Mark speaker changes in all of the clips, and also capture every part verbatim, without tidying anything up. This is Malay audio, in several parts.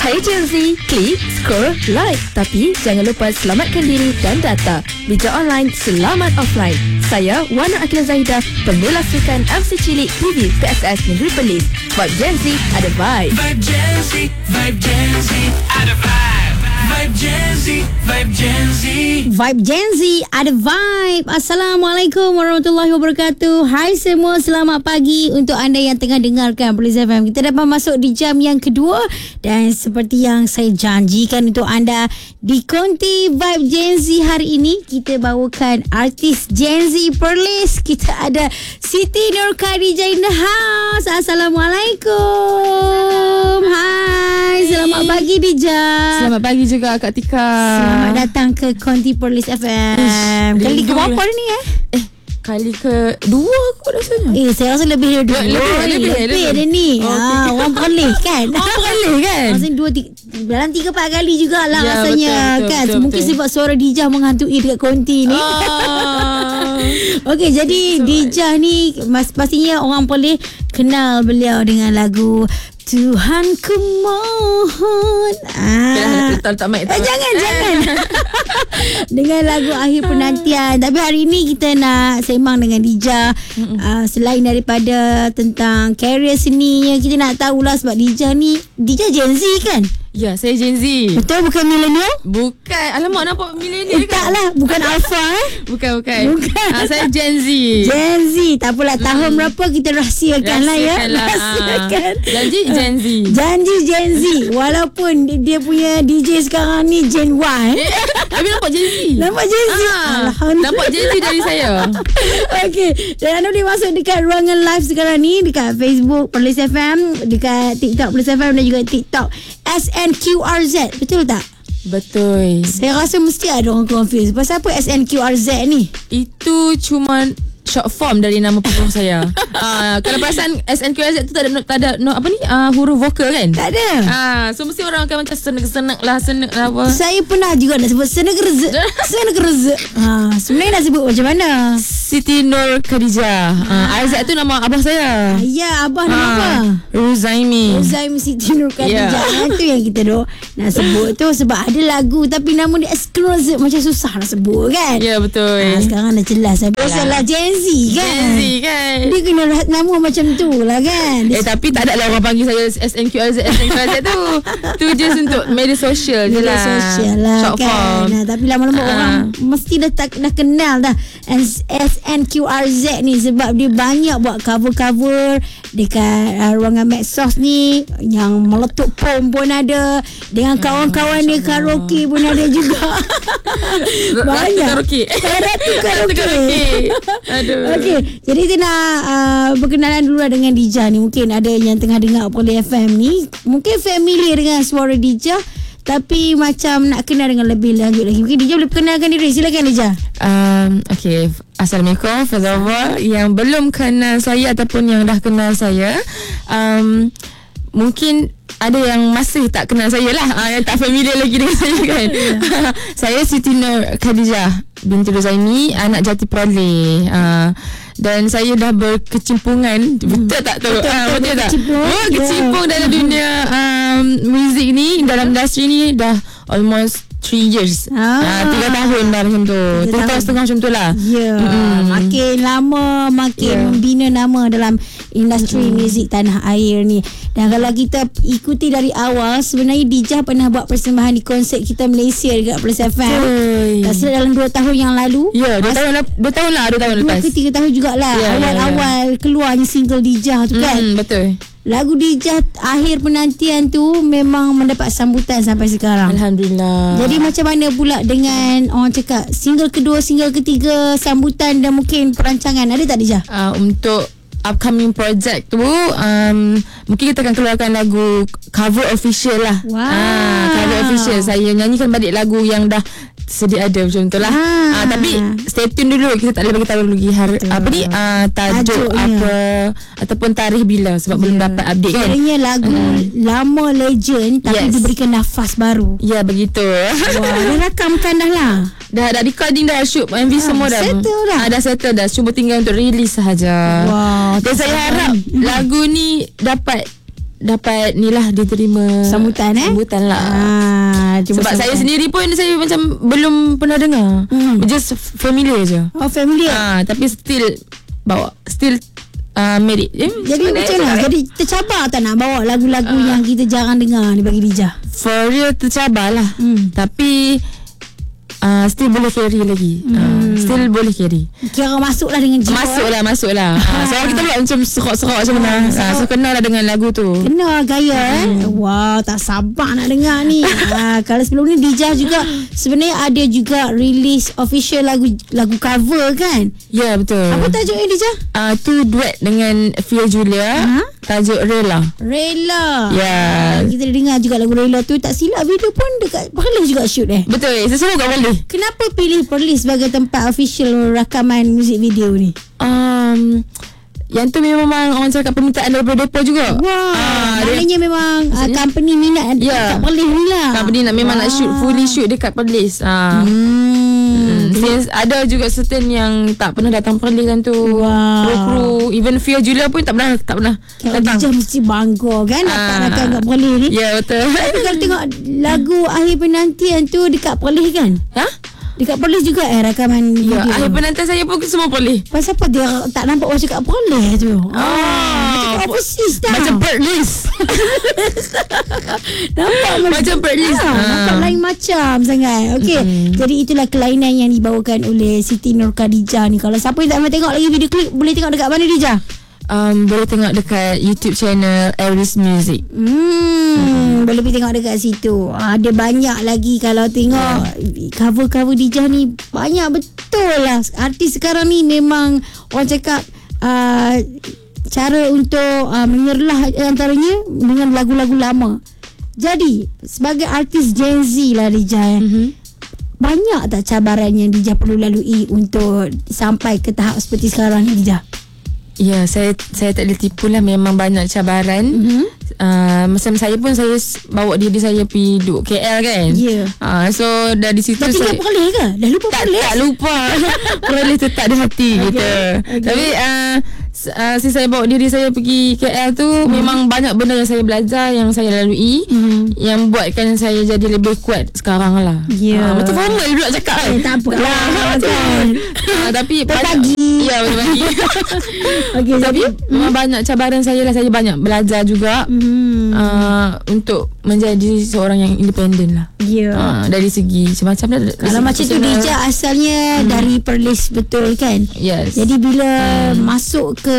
Speaker 1: Hai Gen Z, klik, scroll, like. Tapi jangan lupa selamatkan diri dan data. Bijak online, selamat offline. Saya Wana Akila Zahidah, pembela sukan M C Cilik T V P S S Negeri Perlis. Vibe Gen Z ada vibe.
Speaker 2: Vibe Gen Z, Vibe Gen Z ada vibe. Vibe Gen Z, Vibe Gen Z.
Speaker 3: Vibe Gen Z ada vibe. Assalamualaikum warahmatullahi wabarakatuh. Hai semua, selamat pagi untuk anda yang tengah dengarkan Perlis F M. Kita dapat masuk di jam yang kedua dan seperti yang saya janjikan untuk anda di konti Vibe Gen Z hari ini, kita bawakan artis Gen Z Perlis. Kita ada Siti Nur Khadijah in the house. Assalamualaikum. Hai, selamat pagi Dija.
Speaker 4: Selamat pagi juga Kak Tika.
Speaker 3: Selamat datang ke konti Perlis F M. Kali ke berapa ni eh?
Speaker 4: Eh, kali ke dua aku rasanya.
Speaker 3: Eh, saya rasa lebih dari dua.
Speaker 4: Lebih, lebih,
Speaker 3: lebih,
Speaker 4: lebih,
Speaker 3: lebih
Speaker 4: lebih.
Speaker 3: dia ni.
Speaker 4: Oh,
Speaker 3: Ah,
Speaker 4: okay.
Speaker 3: orang Perlis kan?
Speaker 4: Orang Perlis kan?
Speaker 3: Rasanya dua, tiga, dalam tiga, empat kali jugalah
Speaker 4: Ya,
Speaker 3: rasanya
Speaker 4: betul, betul,
Speaker 3: kan.
Speaker 4: betul,
Speaker 3: Mungkin
Speaker 4: betul.
Speaker 3: sebab suara Dijah menghantui dekat konti ni.
Speaker 4: Ah.
Speaker 3: Okey, jadi
Speaker 4: So,
Speaker 3: Dijah ni mas, pastinya orang Perlis kenal beliau dengan lagu Tuhan ku mohon. Ah.
Speaker 4: Tak letak mic
Speaker 3: Eh, jangan, jangan. Dengan lagu Akhir Penantian. Tapi hari ni kita nak sembang dengan Dijah. Uh, selain daripada tentang karier seninya, kita nak tahulah sebab Dijah ni, Dijah Gen Z kan?
Speaker 4: Ya, saya Gen Z.
Speaker 3: Betul, bukan millennial?
Speaker 4: Bukan. Alamak, nampak milenial
Speaker 3: Eh,
Speaker 4: kan?
Speaker 3: tak lah, bukan alpha eh.
Speaker 4: Bukan, bukan.
Speaker 3: Bukan.
Speaker 4: Ah, saya Gen Z.
Speaker 3: Gen Z. Tak apalah, tahun berapa kita rahsiakan lah ya.
Speaker 4: Rahsiakan lah.
Speaker 3: Rahsiakan.
Speaker 4: Janji Gen Z.
Speaker 3: Janji Gen Z. Walaupun dia punya D J sekarang ni Gen Y.
Speaker 4: Eh, tapi nampak Gen Z.
Speaker 3: Nampak Gen Z.
Speaker 4: Ah,
Speaker 3: Alhamdulillah.
Speaker 4: nampak Gen Z dari saya.
Speaker 3: Okey, dan anda boleh masuk dekat ruangan live sekarang ni dekat Facebook Perlis F M, dekat TikTok Perlis F M dan juga TikTok S N Q R Z. Betul tak?
Speaker 4: Betul.
Speaker 3: Saya rasa mesti ada orang confused. Pasal apa S N Q R Z ni?
Speaker 4: Itu cuma short form dari nama penuh saya. uh, kalau perasan S N Q R Z tu tak ada, no, tak ada no, apa ni uh, huruf vokal kan?
Speaker 3: Tak ada.
Speaker 4: Ah, so mesti orang akan macam senek-senek lah, senek lah apa.
Speaker 3: Saya pernah juga nak sebut Senegerze. Senegerze. Ha, sebenarnya nak sebut macam mana?
Speaker 4: Siti Nur Khadijah. Uh, R Z tu nama abah saya.
Speaker 3: Ya, abah nama apa?
Speaker 4: Ruzaimi.
Speaker 3: Zaim Siti Nur Khadijah.
Speaker 4: Yeah.
Speaker 3: Itu yang kita duk nak sebut tu sebab ada lagu tapi nama dia Exclusive, macam susah nak sebut kan?
Speaker 4: Ya, betul.
Speaker 3: Ha, sekarang dah jelas lah. Biasalah Gen Z kan?
Speaker 4: Gen Z kan.
Speaker 3: Dia kena rahat nama macam tu lah kan? Dia
Speaker 4: Eh tapi tak ada lah orang panggil saya S N Q R Z S N Q R Z tu. Tu just untuk media sosial je
Speaker 3: media
Speaker 4: lah.
Speaker 3: sosial lah
Speaker 4: Short
Speaker 3: kan?
Speaker 4: form.
Speaker 3: Nah, tapi lama-lama
Speaker 4: Ah.
Speaker 3: orang mesti dah tak, dah kenal dah S N Q R Z ni sebab dia banyak buat cover-cover dekat uh, ruangan medsos ni, yang meletup pom pun ada, dengan kawan-kawan dia karaoke pun ada juga. Banyak.
Speaker 4: Karaoke.
Speaker 3: Ratu
Speaker 4: Ratu karaoke. Aduh.
Speaker 3: Okey, jadi kita nak uh, berkenalan dulu lah dengan Dijah ni. Mungkin ada yang tengah dengar Perlis F M ni, mungkin familiar dengan suara Dijah, tapi macam nak kenal dengan lebih lanjut lagi. Mungkin Dijah boleh perkenalkan diri. Silakan Dijah.
Speaker 4: Um, okay, Assalamualaikum. First of all, yang belum kenal saya ataupun yang dah kenal saya, um, mungkin ada yang masih tak kenal saya lah, uh, yang tak familiar lagi dengan saya kan. Saya Siti Nur Khadijah binti Ruzaimi, anak Jati Perlis. Uh, dan saya dah berkecimpungan, hmm. betul tak tu?
Speaker 3: Betul,
Speaker 4: Ah,
Speaker 3: betul,
Speaker 4: betul tak?
Speaker 3: berkecimpung.
Speaker 4: Oh, kecimpung
Speaker 3: Yeah.
Speaker 4: dalam dunia um, muzik ni, dalam industri ni dah almost three years.
Speaker 3: Ah.
Speaker 4: Ah, tiga tahun dah macam tu. Tiga tahun
Speaker 3: tahun.
Speaker 4: setengah macam tu lah.
Speaker 3: Ya,
Speaker 4: Mm-mm.
Speaker 3: makin lama makin
Speaker 4: Ya.
Speaker 3: membina nama dalam industri muzik tanah air ni. Dan kalau kita ikuti dari awal, sebenarnya Dijah pernah buat persembahan di konsert kita Malaysia dekat Perlis F M.
Speaker 4: Betul.
Speaker 3: Tak silap dalam dua tahun yang lalu.
Speaker 4: Ya, dua tahun, lep- dua tahun lah, dua tahun
Speaker 3: Dua
Speaker 4: lepas.
Speaker 3: ke tiga tahun jugalah.
Speaker 4: Ya, ya,
Speaker 3: Awal-awal keluarnya single Dijah tu kan.
Speaker 4: Hmm, betul.
Speaker 3: Lagu Dijah Akhir Penantian tu memang mendapat sambutan sampai sekarang.
Speaker 4: Alhamdulillah.
Speaker 3: Jadi macam mana pula dengan orang cakap single kedua, single ketiga, sambutan dan mungkin perancangan, ada tak Dijah?
Speaker 4: uh, untuk upcoming project tu, um, mungkin kita akan keluarkan lagu cover official lah.
Speaker 3: Wow.
Speaker 4: Ah, cover official. Saya nyanyikan balik lagu yang dah sedia ada macam tu lah.
Speaker 3: Ah.
Speaker 4: Ah, tapi stay tune dulu. Kita tak boleh bagi tahu lagi hari, apa ni, ah, tajuk
Speaker 3: Tajuknya.
Speaker 4: apa ataupun tarikh bila, sebab belum dapat update kan.
Speaker 3: Kiranya lagu lama legend tapi
Speaker 4: Yes.
Speaker 3: diberikan nafas baru.
Speaker 4: Ya, begitu.
Speaker 3: Wah, dia rakamkan dah lah.
Speaker 4: Dah dah recording dah, shoot M V
Speaker 3: Ah,
Speaker 4: semua dah.
Speaker 3: settle dah.
Speaker 4: Ah, dah settle dah. Cuma tinggal untuk release sahaja.
Speaker 3: Wow,
Speaker 4: Dan saya harap lagu ni dapat dapat ni lah, dia terima
Speaker 3: Sambutan eh
Speaker 4: Sambutan lah.
Speaker 3: ah,
Speaker 4: Sebab
Speaker 3: sambutan.
Speaker 4: saya sendiri pun saya macam belum pernah dengar.
Speaker 3: Hmm.
Speaker 4: Just familiar je.
Speaker 3: Oh familiar.
Speaker 4: Ah, tapi still bawa, still uh, made it. Eh,
Speaker 3: Jadi macam mana? Jadi tercabar tak nak bawa lagu-lagu
Speaker 4: Ah.
Speaker 3: yang kita jarang dengar ni bagi Dija?
Speaker 4: For real tercabar lah.
Speaker 3: Hmm.
Speaker 4: Tapi uh, still boleh carry lagi. Hmm. Uh, still boleh carry.
Speaker 3: Kira masuklah dengan jiwa.
Speaker 4: Masuklah, masuklah. uh, so kita pula macam serok-serok macam mana. Uh, so kenal lah dengan lagu tu.
Speaker 3: Kena gaya eh. Wow, tak sabar nak dengar ni. ha, kalau sebelum ni Dija juga sebenarnya ada juga release official lagu lagu cover kan?
Speaker 4: Ya, yeah, betul.
Speaker 3: Apa tajuknya Dija?
Speaker 4: Uh, tu duet dengan Fia Julia.
Speaker 3: Ha?
Speaker 4: Tajuk Rela.
Speaker 3: Rela.
Speaker 4: Ya.
Speaker 3: Kita dengar juga lagu Rela tu. Tak silap video pun dekat Perlis juga shoot eh.
Speaker 4: Betul. Sesuai kat boleh.
Speaker 3: Kenapa pilih Perlis sebagai tempat official rakaman muzik video ni?
Speaker 4: Um, yang tu memang orang cakap permintaan daripada depa juga.
Speaker 3: Wah,
Speaker 4: Ah, dia-
Speaker 3: maknanya memang uh, company minat
Speaker 4: Ya.
Speaker 3: dekat Perlis ni lah.
Speaker 4: Company nak memang nak shoot, fully shoot dekat Perlis. Ah.
Speaker 3: Hmm.
Speaker 4: Since ada juga certain yang tak pernah datang Perlis kan tu.
Speaker 3: Wah.
Speaker 4: Kru-kru, even Fia Julia pun tak pernah tak pernah
Speaker 3: Kalau
Speaker 4: datang.
Speaker 3: Dija mesti bangga kan dapat
Speaker 4: Ah.
Speaker 3: rakan kat Perlis ni.
Speaker 4: Ya, betul.
Speaker 3: Tapi kalau tengok lagu Akhir Penantian tu dekat Perlis kan?
Speaker 4: Ha?
Speaker 3: Dekat Perlis juga eh rakaman video.
Speaker 4: Ya, akhir penantian saya pun semua Perlis.
Speaker 3: Pasal apa dia tak nampak orang cakap Perlis tu?
Speaker 4: Ah,
Speaker 3: Macam overseas dah.
Speaker 4: Macam Perlis.
Speaker 3: Nampak
Speaker 4: Macam Perlis.
Speaker 3: Ah,
Speaker 4: Ah.
Speaker 3: nampak lain macam sangat. Okey.
Speaker 4: Mm-hmm.
Speaker 3: Jadi itulah kelainan yang dibawakan oleh Siti Nurkhadijah ni. Kalau siapa yang tak pernah tengok lagi video klip, boleh tengok dekat mana Dija?
Speaker 4: Um, boleh tengok dekat YouTube channel Aries Music.
Speaker 3: Hmm, mm-hmm. boleh pergi tengok dekat situ. Ada banyak lagi kalau tengok yeah. cover-cover Dija ni banyak betul lah. Artis sekarang ni memang orang cakap uh, cara untuk uh, menyerlah antaranya dengan lagu-lagu lama. Jadi sebagai artis Gen Z lah Dija,
Speaker 4: Mm-hmm.
Speaker 3: banyak tak cabaran yang Dija perlu lalui untuk sampai ke tahap seperti sekarang ni Dija?
Speaker 4: Ya, saya saya tak boleh tipu lah. Memang banyak cabaran.
Speaker 3: Mm-hmm.
Speaker 4: Uh, macam saya pun saya s- bawa diri saya pergi duduk K L kan.
Speaker 3: Ya.
Speaker 4: Uh, so dari situ
Speaker 3: Dah tinggal
Speaker 4: saya
Speaker 3: Perlis ke? Dah lupa
Speaker 4: tak,
Speaker 3: Perlis?
Speaker 4: tak lupa. Perlis tetap di hati okay. kita.
Speaker 3: Okay.
Speaker 4: Tapi uh, uh, si saya bawa diri saya pergi K L tu hmm. memang banyak benda yang saya belajar, yang saya lalui, hmm. yang buatkan saya jadi lebih kuat sekarang lah.
Speaker 3: Ya.
Speaker 4: Uh, macam formal pula cakap kan.
Speaker 3: Eh, tak apa lah.
Speaker 4: kan. Uh, tapi
Speaker 3: Pagi.
Speaker 4: Ya, pagi.
Speaker 3: Okey,
Speaker 4: Tapi
Speaker 3: jadi
Speaker 4: memang banyak cabaran saya lah. Saya banyak belajar juga
Speaker 3: hmm.
Speaker 4: uh, untuk menjadi seorang yang independen lah.
Speaker 3: Ya.
Speaker 4: uh, Dari segi macam-macam lah.
Speaker 3: Kalau macam tu Dija asalnya hmm. dari Perlis betul kan?
Speaker 4: Yes.
Speaker 3: Jadi bila hmm. masuk ke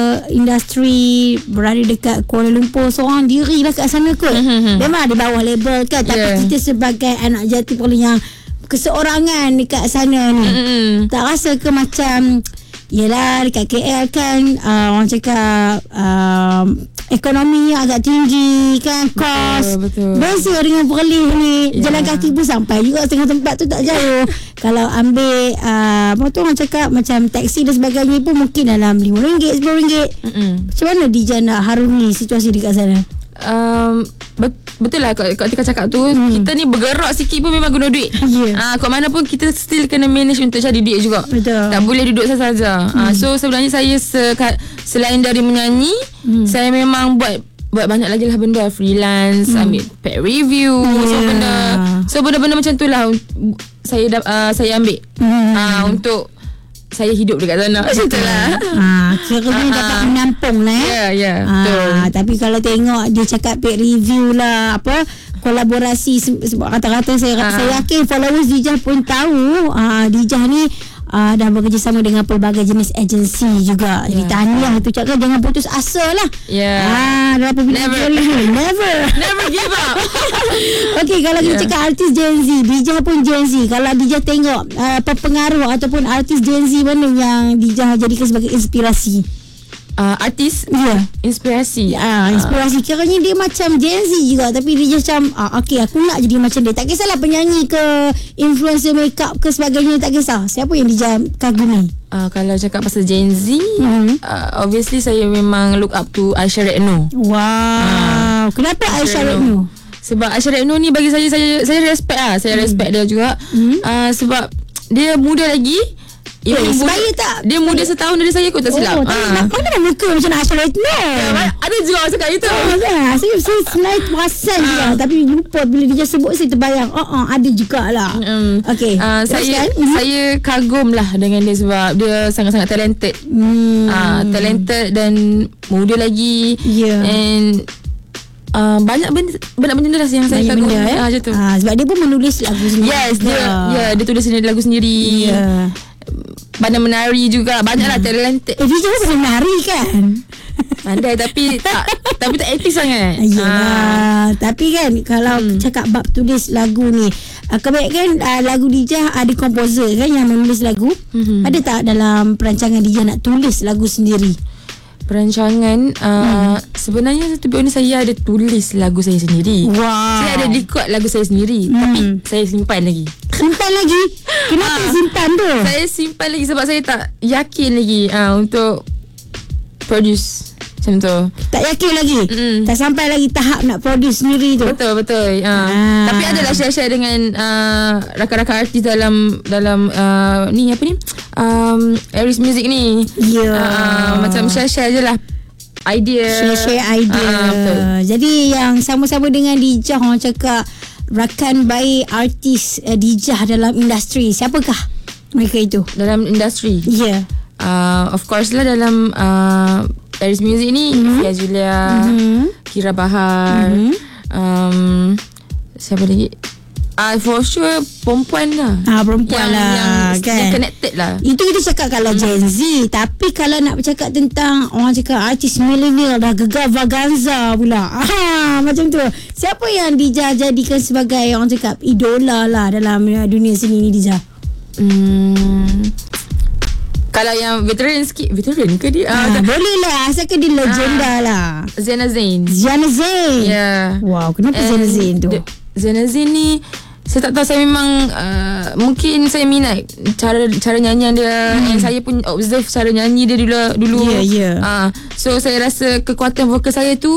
Speaker 3: industri, berada dekat Kuala Lumpur, seorang diri lah kat sana kot.
Speaker 4: Hmm.
Speaker 3: Memang di bawah label kan, tapi
Speaker 4: Yeah.
Speaker 3: kita sebagai anak jati Perlis yang keseorangan dekat sana ni,
Speaker 4: Mm-mm.
Speaker 3: tak rasa ke macam yelah dekat K L kan uh, orang cakap uh, ekonomi agak tinggi kan, kos
Speaker 4: betul.
Speaker 3: beza dengan Perlis ni.
Speaker 4: Ya.
Speaker 3: Jalan kaki pun sampai juga setengah tempat tu, tak jauh. Kalau ambil uh, apa tu orang cakap macam taksi dan sebagainya pun mungkin dalam lima ringgit sepuluh ringgit.
Speaker 4: Mm-mm.
Speaker 3: Macam mana Dija nak harungi situasi dekat sana?
Speaker 4: Um, bet, betul lah Kak, Kak Tika cakap tu, hmm. kita ni bergerak sikit pun memang guna duit.
Speaker 3: Ya.
Speaker 4: Ah, kat mana pun kita still kena manage untuk cari duit juga.
Speaker 3: Betul.
Speaker 4: Tak boleh duduk saja-saja. Hmm. Ah, so sebenarnya saya se, selain dari menyanyi, hmm. saya memang buat buat banyak lagi lah benda, freelance, hmm. ambil pet review, yeah. so benda so benda-benda macam tu lah saya uh, saya ambil hmm. uh, untuk saya hidup dekat sana. Macam tu lah.
Speaker 3: Ha, kiranya
Speaker 4: Ah,
Speaker 3: dapat
Speaker 4: ah.
Speaker 3: menampung lah eh.
Speaker 4: Ya, ya,
Speaker 3: Ah,
Speaker 4: betul.
Speaker 3: tapi kalau tengok dia cakap paid review lah, apa kolaborasi, sebab kata-kata saya
Speaker 4: Ah.
Speaker 3: saya yakin followers Dijah pun tahu ah, Dijah ni ah, dah bekerjasama dengan pelbagai jenis agensi juga. Jadi
Speaker 4: Ya.
Speaker 3: tahniah tu, cakap jangan putus asa lah.
Speaker 4: Ya.
Speaker 3: Ah, dalam pembina
Speaker 4: Never.
Speaker 3: ni never.
Speaker 4: Never give up.
Speaker 3: Okey, kalau kita
Speaker 4: Yeah.
Speaker 3: cakap artis Gen Z, Dijah pun Gen Z. Kalau Dijah tengok uh, pengaruh ataupun artis Gen Z mana yang Dijah jadikan sebagai inspirasi?
Speaker 4: Uh, artis
Speaker 3: Ya. Yeah.
Speaker 4: inspirasi.
Speaker 3: Ah, inspirasi. Kiranya dia macam Gen Z juga, tapi dia macam ah, okey aku nak jadi macam dia. Tak kisahlah penyanyi ke, influencer makeup ke sebagainya, tak kisah. Siapa yang dia kagumi?
Speaker 4: Uh, kalau cakap pasal Gen Z,
Speaker 3: Hmm.
Speaker 4: uh, obviously saya memang look up to Aisyah Rekno.
Speaker 3: Wow. Kenapa Aisyah Rekno?
Speaker 4: Sebab Aisyah Rekno ni bagi saya saya saya respect lah. Saya respect dia juga.
Speaker 3: Hmm.
Speaker 4: Uh, sebab dia muda lagi,
Speaker 3: Eh,
Speaker 4: Even
Speaker 3: sebaya
Speaker 4: muda-
Speaker 3: tak?
Speaker 4: Dia muda setahun dari saya kot, tak silap.
Speaker 3: Oh, tapi
Speaker 4: Ah.
Speaker 3: mana dah muka macam nak Ashraf Rahman.
Speaker 4: Ada juga orang cakap itu.
Speaker 3: Oh, kan? Saya, saya selain perasan je lah. Tapi lupa bila dia sebut saya terbayang. Oh, oh ada jugalah.
Speaker 4: Mm.
Speaker 3: Okay.
Speaker 4: Uh, saya
Speaker 3: Teruskan.
Speaker 4: saya kagum lah dengan dia sebab dia sangat-sangat talented.
Speaker 3: Hmm.
Speaker 4: Ah, talented dan muda lagi.
Speaker 3: Ya.
Speaker 4: And uh, banyak benda banyak benda lah yang saya
Speaker 3: Banyak
Speaker 4: kagum.
Speaker 3: benda eh.
Speaker 4: Ah, macam tu.
Speaker 3: Ah, sebab dia pun menulis lagu sendiri.
Speaker 4: Yes, dia
Speaker 3: Ya.
Speaker 4: yeah, dia tulis sendiri lagu sendiri.
Speaker 3: Ya.
Speaker 4: Pandai menari juga. Banyaklah
Speaker 3: Hmm.
Speaker 4: talented.
Speaker 3: Eh, dia jangan boleh nari kan?
Speaker 4: Pandai tapi tak tapi tak aktif sangat.
Speaker 3: Yelah.
Speaker 4: Ah.
Speaker 3: Tapi kan kalau hmm. cakap bab tulis lagu ni, uh, kebanyakan uh, lagu Dijah ada komposer kan yang menulis lagu.
Speaker 4: Mhm.
Speaker 3: Ada tak dalam perancangan Dijah nak tulis lagu sendiri?
Speaker 4: Perancangan uh, hmm. sebenarnya to be honest, saya ada tulis lagu saya sendiri.
Speaker 3: Wow.
Speaker 4: Saya ada record lagu saya sendiri,
Speaker 3: Hmm.
Speaker 4: tapi saya simpan lagi.
Speaker 3: Simpan lagi? Kenapa
Speaker 4: Ah.
Speaker 3: simpan tu?
Speaker 4: Saya simpan lagi sebab saya tak yakin lagi uh, untuk produce macam tu.
Speaker 3: Tak yakin lagi?
Speaker 4: Mm.
Speaker 3: Tak sampai lagi tahap nak produce sendiri tu?
Speaker 4: Betul betul. Uh,
Speaker 3: Ah.
Speaker 4: Tapi adalah share-share dengan uh, rakan-rakan artis dalam dalam uh, ni apa ni? Um, Aries Music ni.
Speaker 3: Ya.
Speaker 4: Uh, macam share-share je lah idea.
Speaker 3: Share-share idea.
Speaker 4: Ah, betul.
Speaker 3: Jadi yang sama-sama dengan Dijah, orang cakap rakan baik artis uh, Dijah dalam industri. Siapakah mereka itu?
Speaker 4: Dalam industri.
Speaker 3: Ya. Yeah.
Speaker 4: Uh, of course lah dalam uh, Aries Music ni mm-hmm. Fia Julia,
Speaker 3: Mhm.
Speaker 4: Kira Bahar,
Speaker 3: Mhm.
Speaker 4: um, siapa lagi? Ah, uh, for sure perempuan lah.
Speaker 3: Ah, perempuan
Speaker 4: yang,
Speaker 3: lah,
Speaker 4: yang,
Speaker 3: kan?
Speaker 4: yang connected lah.
Speaker 3: Itu kita cakap kalau Gen Z. Tapi kalau nak bercakap tentang orang cakap artis millennial dah gegar Vaganza pula. Ah, macam tu. Siapa yang Dijah jadikan sebagai orang cakap idola lah dalam uh, dunia seni ni, Dijah?
Speaker 4: Hmm. Kalau yang veteran sikit, veteran ke dia?
Speaker 3: Ah,
Speaker 4: Ah,
Speaker 3: boleh lah. Asalkan dia legenda lah.
Speaker 4: Zena Zain.
Speaker 3: Ziana Zain.
Speaker 4: Ya. Yeah.
Speaker 3: Wow, kenapa Ziana Zain tu?
Speaker 4: the- Zena Zain ni saya tak tahu, saya memang uh, mungkin saya minat cara cara nyanyian dia, hmm. and saya pun observe cara nyanyi dia dulu dulu.
Speaker 3: Ya, ya.
Speaker 4: Ah, so saya rasa kekuatan vokal saya tu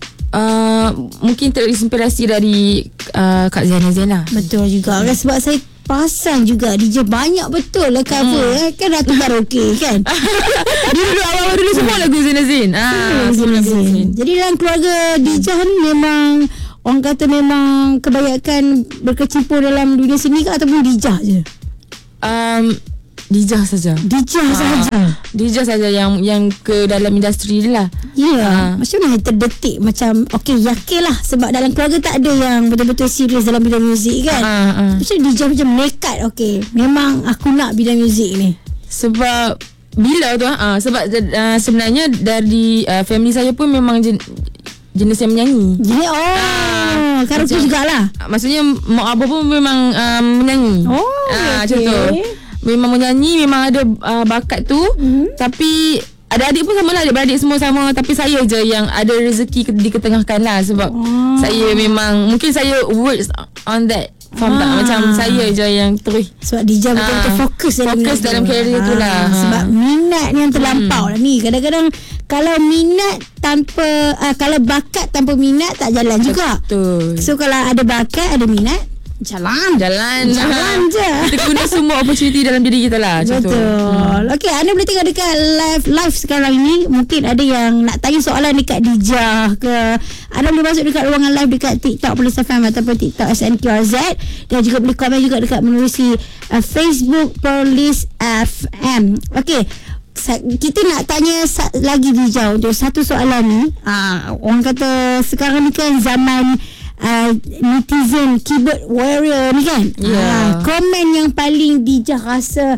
Speaker 4: uh, mungkin terinspirasi dari uh, Kak Ziana Zain lah.
Speaker 3: Betul juga. Hmm. Sebab saya perasan juga D J banyak betul lah cover. Hmm. Eh. Kan Ratu Karaoke kan?
Speaker 4: Dulu awal-awal dulu semua lagu Zena Zain. Ah,
Speaker 3: Hmm,
Speaker 4: semua lagu
Speaker 3: Zain.
Speaker 4: Zena Zain.
Speaker 3: Jadi dalam keluarga Dijah ni memang orang kata memang kebanyakan berkecimpung dalam dunia seni ke ataupun Dijah je?
Speaker 4: Um, Dijah saja.
Speaker 3: Dijah
Speaker 4: Ah,
Speaker 3: sahaja.
Speaker 4: Dijah saja yang yang ke dalam industri dia lah.
Speaker 3: Ya, yeah.
Speaker 4: Ah.
Speaker 3: Macam mana terdetik macam okey yakin lah sebab dalam keluarga tak ada yang betul-betul serius dalam bidang muzik kan.
Speaker 4: Ah, ah.
Speaker 3: Macam Dijah macam nekat okey. Memang aku nak bidang muzik ni.
Speaker 4: Sebab bila tu ah sebab uh, sebenarnya dari uh, family saya pun memang jen, jenis yang menyanyi.
Speaker 3: Jadi oh, karaoke
Speaker 4: macam-
Speaker 3: jugalah.
Speaker 4: Maksudnya mak abah pun memang um, menyanyi.
Speaker 3: Oh,
Speaker 4: Ah, macam
Speaker 3: okey.
Speaker 4: tu. Memang menyanyi, memang ada uh, bakat tu.
Speaker 3: Mhm.
Speaker 4: Tapi adik-adik pun sama lah, adik-beradik semua sama. Tapi saya je yang ada rezeki diketengahkan lah. Sebab
Speaker 3: Oh.
Speaker 4: saya memang, mungkin saya works on that. Faham tak?
Speaker 3: Ah.
Speaker 4: Macam saya je yang terus.
Speaker 3: Sebab Dijah betul-betul
Speaker 4: Ah,
Speaker 3: fokus dalam
Speaker 4: fokus
Speaker 3: minat
Speaker 4: dalam
Speaker 3: tu.
Speaker 4: career tu lah.
Speaker 3: Ah, Sebab minat ni yang terlampau lah ni. Kadang-kadang kalau minat tanpa uh, kalau bakat tanpa minat tak jalan juga.
Speaker 4: Betul.
Speaker 3: So kalau ada bakat, ada minat, jalan.
Speaker 4: Jalan
Speaker 3: Jalan je.
Speaker 4: Kita guna semua opportunity dalam diri kita lah. Macam tu.
Speaker 3: Betul. Okey, anda boleh tengok dekat live live sekarang ni. Mungkin ada yang nak tanya soalan dekat Dijah ke. Anda boleh masuk dekat ruangan live dekat TikTok Police F M ataupun TikTok S N Q R Z, dan juga boleh komen juga dekat menerusi uh, Facebook Police F M. Okey. Sa- kita nak tanya sa- lagi Dijah untuk satu soalan ni. Ah, orang kata sekarang ni kan zaman Uh, netizen keyboard warrior ni kan.
Speaker 4: Ya.
Speaker 3: Ah, komen yang paling Dijah rasa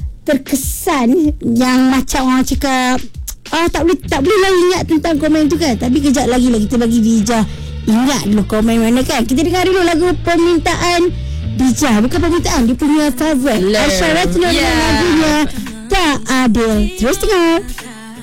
Speaker 3: terkesan yang macam orang cakap ah tak boleh tak boleh lah ingat tentang komen tu kan. Tapi kejap lagi lah kita bagi Dijah ingat dulu komen mana kan. Kita dengar dulu lagu permintaan Dijah. Bukan permintaan, dia punya favourite
Speaker 4: Love.
Speaker 3: Ashraf Rahman dengan
Speaker 4: Yeah.
Speaker 3: lagunya Tak Adil. Terus dengar.